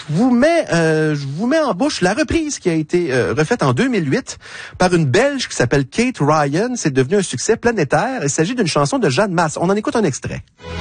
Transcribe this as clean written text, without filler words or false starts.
je vous mets en bouche la reprise qui a été refaite en 2008 par une Belge qui s'appelle Kate Ryan. C'est devenu un succès planétaire. Il s'agit d'une chanson de Jeanne Masse. On en écoute un extrait.